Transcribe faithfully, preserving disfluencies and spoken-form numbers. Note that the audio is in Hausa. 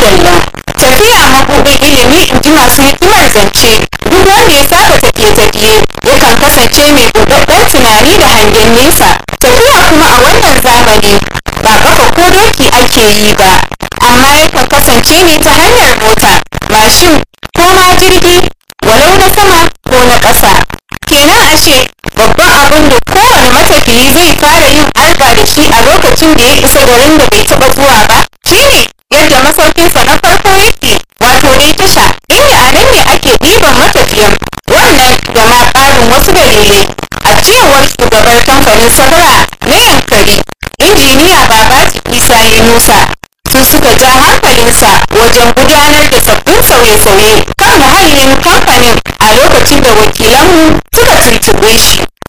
madalla. Tafiya mabuɗin ilimi in ji masu hikimar zance, duk wanda ya saba tafiye-tafiye yakan kasance mai buɗaɗɗen tunani da hangen nesa. Tafiya kuma a wannan zamani ba ƙafa ko doki ake yi ba, amma yakan kasance ne ta hanyar mota, mashin ko ma jirgi, walau na sama ko na ƙasa. Kenan ashe babban abin da kowane matafiyi zai fara yin arba da shi a lokacin da ya isa garin da bai taɓa zuwa ba shine yadda masaukinsa na farko yake, wato dai tasha, inda a nan ne ake ɗiban matafiyan. Wannan da ma ƙarin wasu dalilai a cewar shugabar kamfanin Sahara na Yankari, injiniya Babaji Isa Yunusa, su suka ja hankalinsa wajen gudanar da sabbin sauye-sauye kan muhallin kamfanin a lokacin da wakilanmu suka tuntuɓe shi.